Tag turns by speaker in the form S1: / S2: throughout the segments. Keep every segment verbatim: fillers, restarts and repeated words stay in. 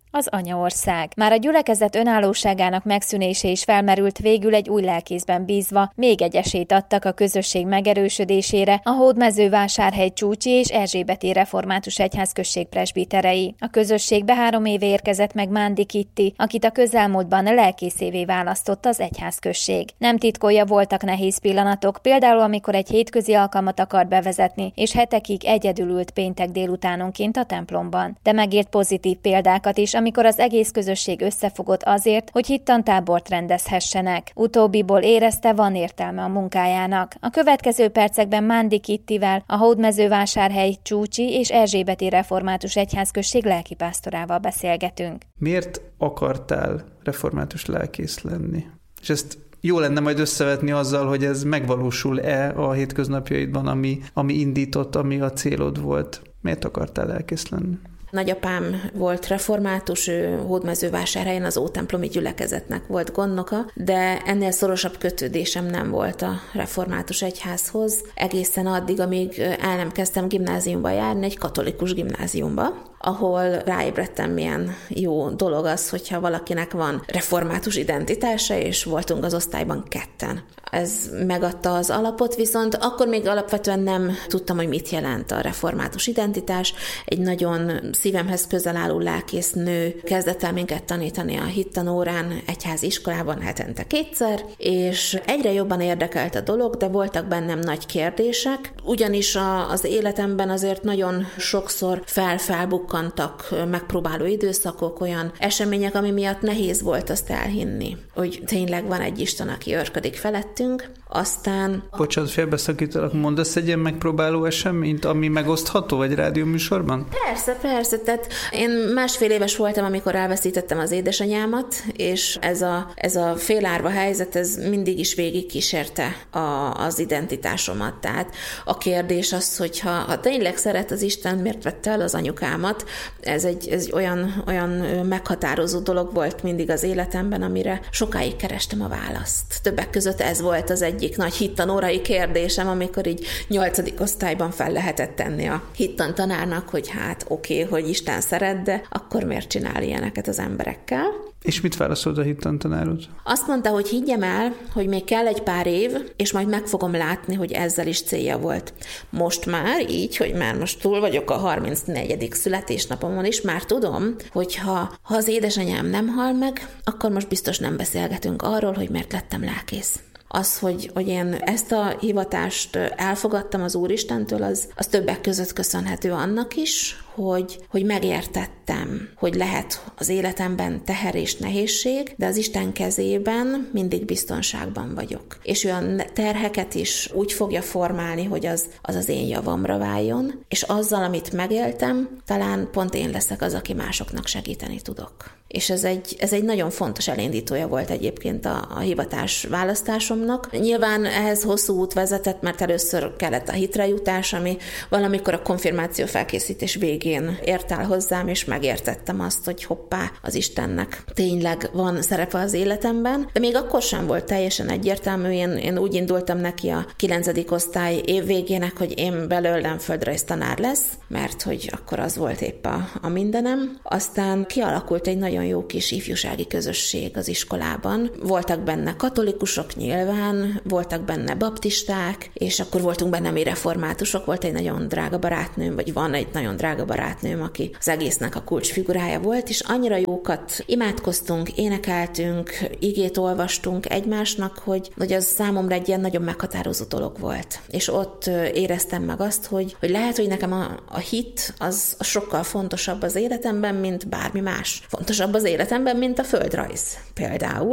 S1: az anyaország. Már a gyülekezet önállóságának megszűnése is felmerült, végül egy új lelkészben bízva még egy esélyt adtak a közösség megerősödésére a Hódmezővásárhely Csúcsi és Erzsébeti Református Egyházközség presbiterei. A közösségbe három éve érkezett meg Mándi Kitti, akit a közelmúltban lelkészévé választott az egyházközség. Nem titkolja, voltak nehéz pillanatok, például amikor egy hétközi alkalmat akart bevezetni, és hetekig egyedül ült péntek délutánonként a templomban. De megért pozitív példákat is, amikor az egész közösség összefogott azért, hogy hittantábort rendezhessenek. Utóbbiból érezte, van értelme a munkájának. A következő percekben Mándi Kittivel, a Hódmezővásárhely Csúcsi és Erzsébeti Református Egyházközség lelkipásztorával beszélgetünk.
S2: Miért akartál református lelkész lenni? És ezt jó lenne majd összevetni azzal, hogy ez megvalósul-e a hétköznapjaidban, ami, ami indított, ami a célod volt. Miért akartál lelkész lenni?
S3: Nagyapám volt református, ő Hódmezővásárhelyen az ótemplomi gyülekezetnek volt gondnoka, de ennél szorosabb kötődésem nem volt a református egyházhoz, egészen addig, amíg el nem kezdtem gimnáziumba járni, egy katolikus gimnáziumba, ahol ráébredtem, milyen jó dolog az, hogyha valakinek van református identitása, és voltunk az osztályban ketten. Ez megadta az alapot, viszont akkor még alapvetően nem tudtam, hogy mit jelent a református identitás. Egy nagyon szívemhez közel álló lelkész nő kezdett el minket tanítani a hittanórán, egyházi iskolában hetente kétszer, és egyre jobban érdekelt a dolog, de voltak bennem nagy kérdések, ugyanis a, az életemben azért nagyon sokszor felfelbukkantak megpróbáló időszakok, olyan események, ami miatt nehéz volt azt elhinni, hogy tényleg van egy Isten, aki őrködik felettünk. Aztán...
S2: Bocsánat, félbeszakítalak, mondasz egy ilyen megpróbáló eseményt, ami megosztható egy rádióműsorban?
S3: Persze, persze. Tehát én másfél éves voltam, amikor elveszítettem az édesanyámat, és ez a, ez a félárva helyzet, ez mindig is végig kísérte a, az identitásomat. Tehát a kérdés az, hogy ha, ha tényleg szeret az Isten, miért vette el az anyukámat? Ez egy, ez egy olyan, olyan meghatározó dolog volt mindig az életemben, amire sokáig kerestem a választ. Többek között ez volt az egyik nagy hittanórai kérdésem, amikor így nyolcadik osztályban fel lehetett tenni a hittantanárnak, hogy hát oké, okay, hogy Isten szeret, de akkor miért csinál ilyeneket az emberekkel?
S2: És mit válaszolt a hittantanárod?
S3: Azt mondta, hogy higgyem el, hogy még kell egy pár év, és majd meg fogom látni, hogy ezzel is célja volt. Most már így, hogy már most túl vagyok a harmincnegyedik születésnapomon is, már tudom, hogy ha, ha az édesanyám nem hal meg, akkor most biztos nem beszélgetünk arról, hogy miért lettem lelkész. Az, hogy, hogy én ezt a hivatást elfogadtam az Úristentől, az, az többek között köszönhető annak is, hogy, hogy megértettem, hogy lehet az életemben teher és nehézség, de az Isten kezében mindig biztonságban vagyok. És olyan terheket is úgy fogja formálni, hogy az az, az én javamra váljon, és azzal, amit megéltem, talán pont én leszek az, aki másoknak segíteni tudok. És ez egy, ez egy nagyon fontos elindítója volt egyébként a, a hivatás választásomnak. Nyilván ehhez hosszú út vezetett, mert először kellett a hitre jutás, ami valamikor a konfirmáció felkészítés végén ért el hozzám, és megértettem azt, hogy hoppá, az Istennek tényleg van szerepe az életemben, de még akkor sem volt teljesen egyértelmű. Én, én úgy indultam neki a kilencedik osztály évvégének, hogy én belőlem földrajztanár lesz, mert hogy akkor az volt épp a, a mindenem. Aztán kialakult egy nagyon jó kis ifjúsági közösség az iskolában. Voltak benne katolikusok nyilván, voltak benne baptisták, és akkor voltunk benne mi reformátusok, volt egy nagyon drága barátnőm, vagy van egy nagyon drága barátnőm, aki az egésznek a kulcsfigurája volt, és annyira jókat imádkoztunk, énekeltünk, igét olvastunk egymásnak, hogy, hogy az számomra egy ilyen nagyon meghatározó dolog volt. És ott éreztem meg azt, hogy, hogy lehet, hogy nekem a, a hit az, az sokkal fontosabb az életemben, mint bármi más. Fontosabb az életemben, mint a földrajz például.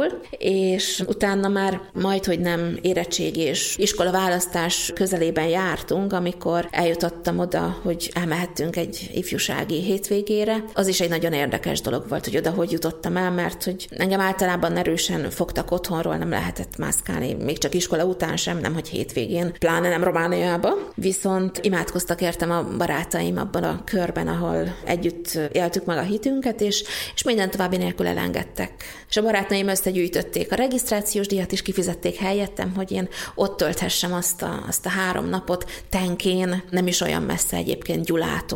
S3: És utána már majd, hogy nem érettség és iskolaválasztás közelében jártunk, amikor eljutottam oda, hogy elmehettünk egy ifjúsági hétvégére. Az is egy nagyon érdekes dolog volt, hogy oda hogy jutottam el, mert hogy engem általában erősen fogtak otthonról, nem lehetett mászkálni, még csak iskola után sem, nem hogy hétvégén, pláne nem Romániába. Viszont imádkoztak értem a barátaim abban a körben, ahol együtt éltük meg a hitünket, és, és minden további nélkül elengedtek. És a barátnaim összegyűjtötték a regisztrációs díjat, és kifizették helyettem, hogy én ott tölthessem azt a, azt a három napot Tenkén, nem is olyan messze egyébként Gyulától, ahol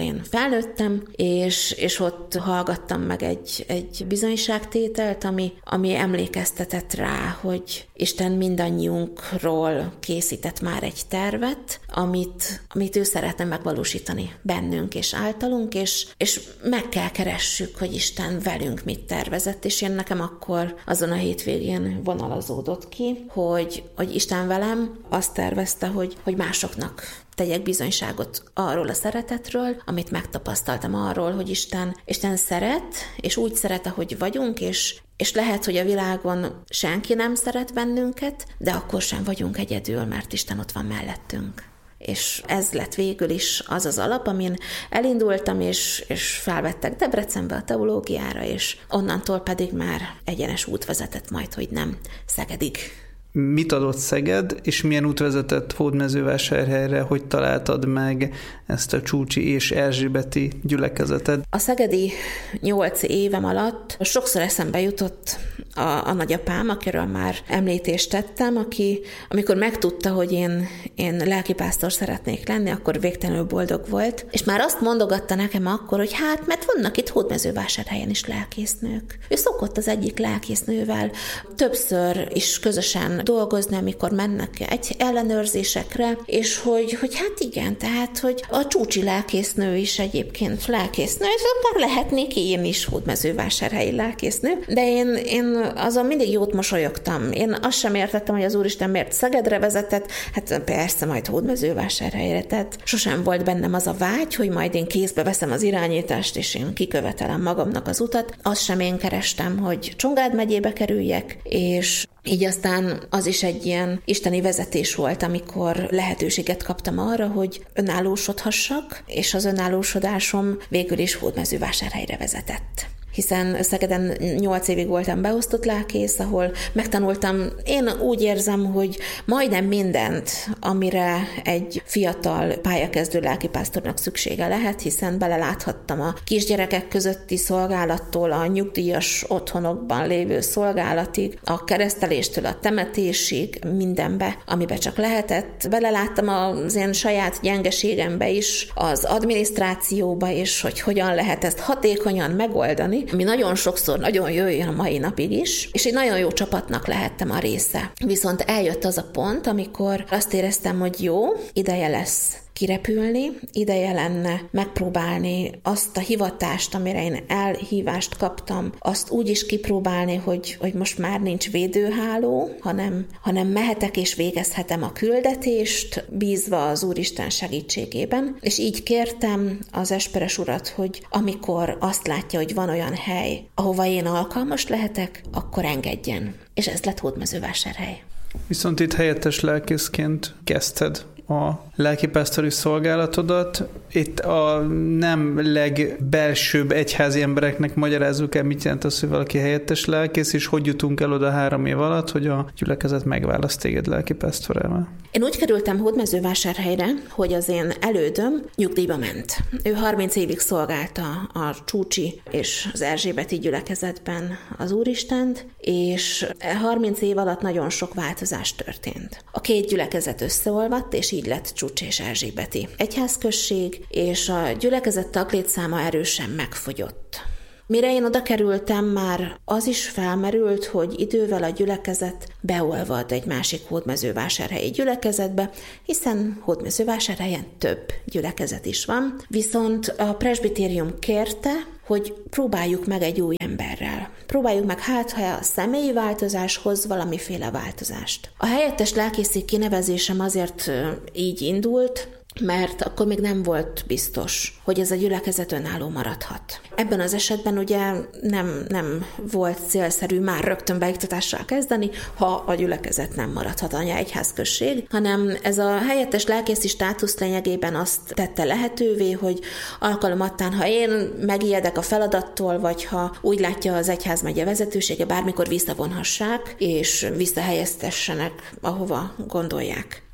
S3: én felnőttem, és, és ott hallgattam meg egy, egy bizonyságtételt, ami, ami emlékeztetett rá, hogy Isten mindannyiunkról készített már egy tervet, amit, amit ő szeretne megvalósítani bennünk és általunk, és, és meg kell keressük, hogy Isten velünk mit tervezett, és én nekem akkor azon a hétvégén vonalazódott ki, hogy, hogy Isten velem azt tervezte, hogy, hogy másoknak tegyek bizonyságot arról a szeretetről, amit megtapasztaltam arról, hogy Isten, Isten szeret, és úgy szeret, ahogy vagyunk, és, és lehet, hogy a világon senki nem szeret bennünket, de akkor sem vagyunk egyedül, mert Isten ott van mellettünk. És ez lett végül is az az alap, amin elindultam, és, és felvettek Debrecenbe a teológiára, és onnantól pedig már egyenes út vezetett majd, hogy nem Szegedig.
S2: Mit adott Szeged, és milyen út vezetett Hódmezővásárhelyre, hogy találtad meg ezt a Csúcsi és erzsébeti gyülekezetet?
S3: A szegedi nyolc évem alatt sokszor eszembe jutott a, a nagyapám, akiről már említést tettem, aki amikor megtudta, hogy én, én lelkipásztor szeretnék lenni, akkor végtelenül boldog volt, és már azt mondogatta nekem akkor, hogy hát, mert vannak itt Hódmezővásárhelyen is lelkésznők. Ő szokott az egyik lelkésznővel többször is közösen dolgozni, amikor mennek egy ellenőrzésekre, és hogy, hogy hát igen, tehát, hogy a Csúcsi lelkésznő is egyébként lelkésznő, és akkor lehetnék én is hódmezővásárhelyi lelkésznő, de én, én azon mindig jót mosolyogtam. Én azt sem értettem, hogy az Úristen miért Szegedre vezetett, hát persze majd Hódmezővásárhelyre, tehát sosem volt bennem az a vágy, hogy majd én kézbe veszem az irányítást, és én kikövetelem magamnak az utat. Azt sem én kerestem, hogy Csongrád megyébe kerüljek, és így aztán az is egy ilyen isteni vezetés volt, amikor lehetőséget kaptam arra, hogy önállósodhassak, és az önállósodásom végül is Hódmezővásárhelyre vezetett. Hiszen Szegeden nyolc évig voltam beosztott lelkész, ahol megtanultam, én úgy érzem, hogy majdnem mindent, amire egy fiatal pályakezdő lelkipásztornak szüksége lehet, hiszen beleláthattam a kisgyerekek közötti szolgálattól, a nyugdíjas otthonokban lévő szolgálatig, a kereszteléstől a temetésig, mindenbe, amiben csak lehetett. Beleláttam az én saját gyengeségembe is, az adminisztrációba is, hogy hogyan lehet ezt hatékonyan megoldani, ami nagyon sokszor nagyon jöjjön a mai napig is, és egy nagyon jó csapatnak lehettem a része. Viszont eljött az a pont, amikor azt éreztem, hogy jó, ideje lesz kirepülni, ideje lenne megpróbálni azt a hivatást, amire én elhívást kaptam, azt úgy is kipróbálni, hogy, hogy most már nincs védőháló, hanem, hanem mehetek és végezhetem a küldetést, bízva az Úristen segítségében. És így kértem az Esperes urat, hogy amikor azt látja, hogy van olyan hely, ahova én alkalmas lehetek, akkor engedjen. És ez lett Hódmezővásárhely.
S2: Viszont itt helyettes lelkészként kezdted a lelkipásztori szolgálatodat. Itt a nem legbelsőbb egyházi embereknek magyarázzuk el, mit jelent az, hogy valaki helyettes lelkész, és hogy jutunk el oda három év alatt, hogy a gyülekezet megválaszt téged lelkipásztorává.
S3: Én úgy kerültem Hódmezővásárhelyre, hogy az én elődöm nyugdíjba ment. Ő harminc évig szolgálta a Csúcsi és az erzsébeti gyülekezetben az Úristent, és harminc év alatt nagyon sok változás történt. A két gyülekezet összeolvadt, és így lett Csúcsi és erzsébeti egyházközség, és a gyülekezet taglétszáma erősen megfogyott. Mire én oda kerültem, már az is felmerült, hogy idővel a gyülekezet beolvad egy másik hódmezővásárhelyi gyülekezetbe, hiszen Hódmezővásárhelyen több gyülekezet is van, viszont a presbitérium kérte, hogy próbáljuk meg egy új emberrel. Próbáljuk meg, hát ha a személyi változás hoz valamiféle változást. A helyettes lelkészi kinevezésem azért így indult, mert akkor még nem volt biztos, hogy ez a gyülekezet önálló maradhat. Ebben az esetben ugye nem, nem volt célszerű már rögtön beiktatással kezdeni, ha a gyülekezet nem maradhat anyaegyházközség, hanem ez a helyettes lelkészi státusz lényegében azt tette lehetővé, hogy alkalomattán, ha én megijedek a feladattól, vagy ha úgy látja az egyházmegye vezetősége, bármikor visszavonhassák, és visszahelyeztessenek, ahova gondolják.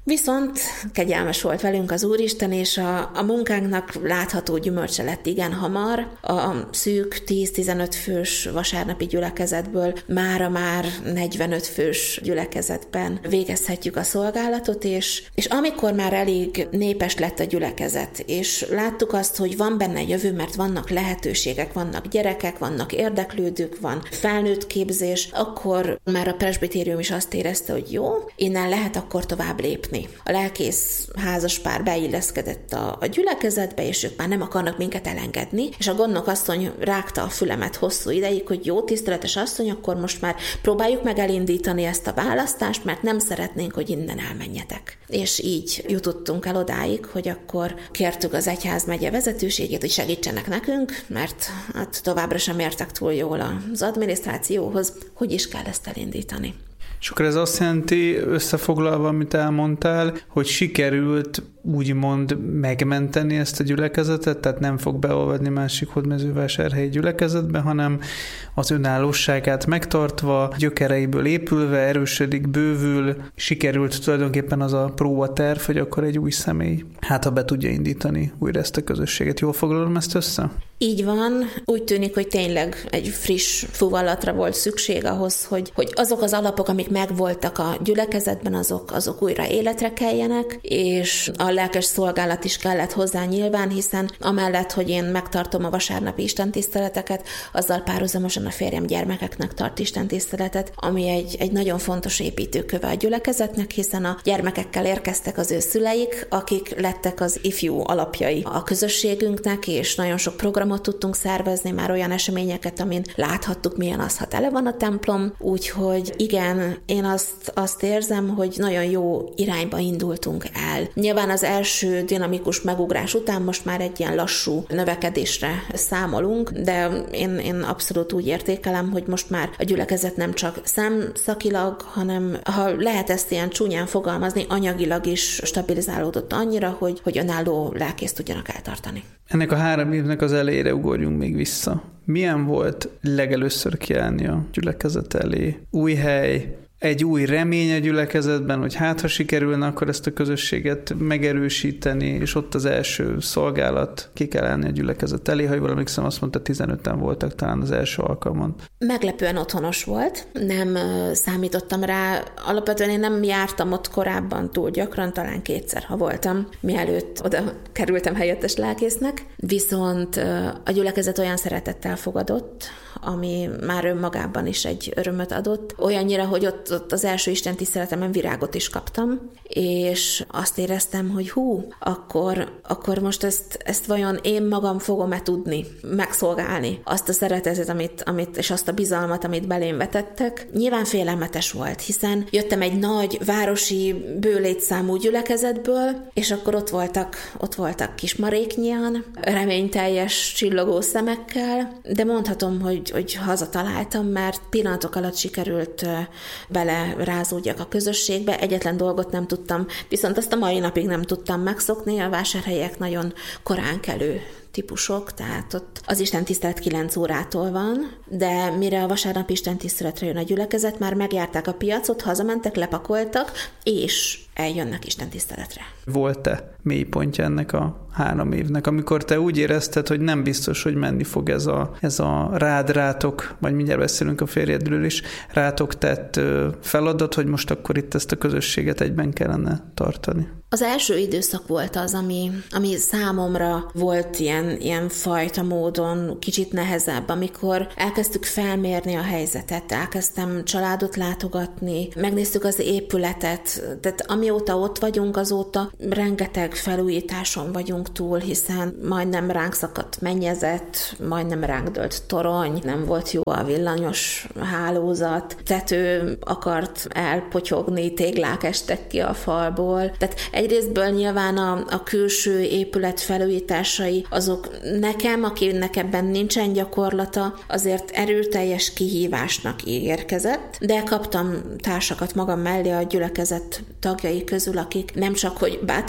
S3: Viszont kegyelmes volt velünk az Úristen, és a, a munkánknak látható gyümölcse lett igen hamar. A szűk tíz-tizenöt fős vasárnapi gyülekezetből mára már negyvenöt fős gyülekezetben végezhetjük a szolgálatot, és, és amikor már elég népes lett a gyülekezet, és láttuk azt, hogy van benne jövő, mert vannak lehetőségek, vannak gyerekek, vannak érdeklődők, van felnőtt képzés, akkor már a presbitérium is azt érezte, hogy jó, innen lehet akkor tovább lépni. A lelkész házaspár beilleszkedett a, a gyülekezetbe, és ők már nem akarnak minket elengedni, és a gondnok asszony rágta a fülemet hosszú ideig, hogy jó, tiszteletes asszony, akkor most már próbáljuk meg elindítani ezt a választást, mert nem szeretnénk, hogy innen elmenjetek. És így jutottunk el odáig, hogy akkor kértük az egyházmegye vezetőségét, hogy segítsenek nekünk, mert hát továbbra sem értek túl jól az adminisztrációhoz, hogy is kell ezt elindítani.
S2: És akkor ez azt jelenti, összefoglalva, amit elmondtál, hogy sikerült úgymond megmenteni ezt a gyülekezetet, tehát nem fog beolvadni másik hódmezővásárhelyi gyülekezetbe, hanem az önállóságát megtartva, gyökereiből épülve, erősödik, bővül, sikerült tulajdonképpen az a próbaterv, hogy akkor egy új személy, hát ha be tudja indítani újra ezt a közösséget. Jól foglalom ezt össze?
S3: Így van. Úgy tűnik, hogy tényleg egy friss fuvallatra volt szükség ahhoz, hogy, hogy azok az alapok, amik megvoltak a gyülekezetben, azok, azok újra életre keljenek, és a lelkes szolgálat is kellett hozzá nyilván, hiszen amellett, hogy én megtartom a vasárnapi istentiszteleteket, azzal párhuzamosan a férjem gyermekeknek tart istentiszteletet, ami egy, egy nagyon fontos építőköve a gyülekezetnek, hiszen a gyermekekkel érkeztek az ő szüleik, akik lettek az ifjú alapjai a közösségünknek, és nagyon sok programot tudtunk szervezni, már olyan eseményeket, amin láthattuk, milyen az, ha tele van a templom, úgyhogy igen, én azt, azt érzem, hogy nagyon jó irányba indultunk el. Nyilván az első dinamikus megugrás után most már egy ilyen lassú növekedésre számolunk, de én, én abszolút úgy értékelem, hogy most már a gyülekezet nem csak szemszakilag, hanem ha lehet ezt ilyen csúnyán fogalmazni, anyagilag is stabilizálódott annyira, hogy, hogy önálló lelkészt tudjanak eltartani.
S2: Ennek a három évnek az elejére ugorjunk még vissza. Milyen volt legelőször kiállni a gyülekezet elé? Új hely, egy új remény a gyülekezetben, hogy hát, ha sikerülne, akkor ezt a közösséget megerősíteni, és ott az első szolgálat, ki kell állni a gyülekezet elé. Ha jól emlékszem, azt mondta, tizenöten voltak talán az első alkalmon.
S3: Meglepően otthonos volt, nem számítottam rá. Alapvetően én nem jártam ott korábban túl gyakran, talán kétszer, ha voltam, mielőtt oda kerültem helyettes lelkésznek. Viszont a gyülekezet olyan szeretettel fogadott, ami már önmagában is egy örömöt adott. Olyannyira, hogy ott, ott az első istentiszteletemen virágot is kaptam, és azt éreztem, hogy hú, akkor, akkor most ezt, ezt vajon én magam fogom-e tudni megszolgálni? Azt a szeretetet, amit, amit, és azt a bizalmat, amit belém vetettek. Nyilván félelmetes volt, hiszen jöttem egy nagy városi bőlétszámú gyülekezetből, és akkor ott voltak, ott voltak kismaréknyian, reményteljes csillogó szemekkel, de mondhatom, hogy, hogy hazataláltam, mert pillanatok alatt sikerült bele rázódjak a közösségbe. Egyetlen dolgot nem tudtam, viszont azt a mai napig nem tudtam megszokni, a vásárhelyiek nagyon korán kelő típusok, tehát ott az istentisztelet kilenc órától van, de mire a vasárnap istentiszteletre jön a gyülekezet, már megjárták a piacot, hazamentek, lepakoltak, és eljönnek istentiszteletre.
S2: Volt-e mélypontja ennek a három évnek, amikor te úgy érezted, hogy nem biztos, hogy menni fog ez a, ez a rád rátok, vagy mindjárt beszélünk a férjedről is, rátok tett feladat, hogy most akkor itt ezt a közösséget egyben kellene tartani?
S3: Az első időszak volt az, ami, ami számomra volt ilyen, ilyen fajta módon kicsit nehezebb, amikor elkezdtük felmérni a helyzetet, elkezdtem családot látogatni, megnéztük az épületet, tehát amióta ott vagyunk, azóta rengeteg felújításon vagyunk túl, hiszen majdnem ránk szakadt mennyezet, majdnem ránk dőlt torony, nem volt jó a villanyos hálózat, tető akart elpotyogni, téglák estek ki a falból, tehát egyrésztből nyilván a, a külső épület felújításai, azok nekem, akinek ebben nincsen gyakorlata, azért erőteljes kihívásnak érkezett, de kaptam társakat magam mellé a gyülekezet tagjai közül, akik nem csak, hogy bátorítással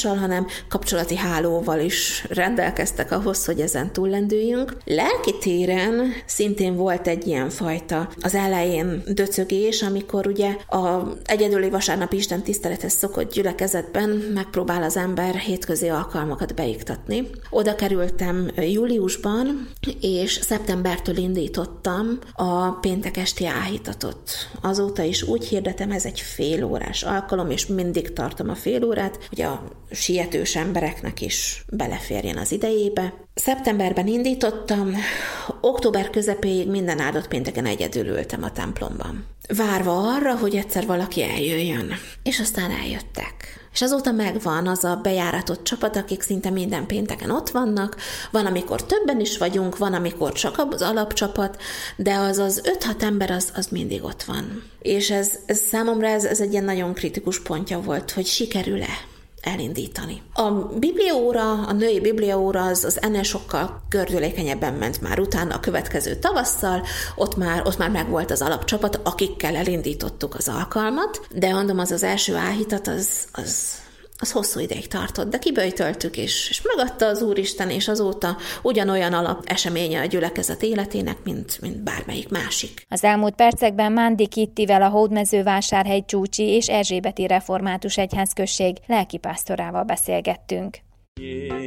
S3: tudással, hanem kapcsolati hálóval is rendelkeztek ahhoz, hogy ezen túllendüljünk. Lelki téren szintén volt egy ilyen fajta az elején döcögés, amikor ugye a egyedüli vasárnapi Isten tisztelethez szokott gyülekezetben megpróbál az ember hétközi alkalmakat beiktatni. Oda kerültem júliusban, és szeptembertől indítottam a péntek esti áhítatot. Azóta is úgy hirdetem, ez egy fél órás alkalom, és mindig tartom a fél órát, hogy a sietős embereknek is beleférjen az idejébe. Szeptemberben indítottam, október közepéig minden áldott pénteken egyedül ültem a templomban. Várva arra, hogy egyszer valaki eljöjjön. És aztán eljöttek. És azóta megvan az a bejáratott csapat, akik szinte minden pénteken ott vannak, van, amikor többen is vagyunk, van, amikor csak az alapcsapat, de az az öt-hat ember az, az mindig ott van. És ez, ez számomra ez, ez egy ilyen nagyon kritikus pontja volt, hogy sikerül-e elindítani. A bibliaóra, a női bibliaóra az, az ennél sokkal gördülékenyebben ment már utána a következő tavasszal, ott már, ott már megvolt az alapcsapat, akikkel elindítottuk az alkalmat, de mondom, az az első áhítat, az, az, az hosszú ideig tartott, de kiböjtöltük, és, és megadta az Úristen, és azóta ugyanolyan alap eseménye a gyülekezet életének, mint, mint bármelyik másik.
S1: Az elmúlt percekben Mándi Kittivel, a Hódmezővásárhely Csúcsi és Erzsébeti Református Egyházközség lelkipásztorával beszélgettünk.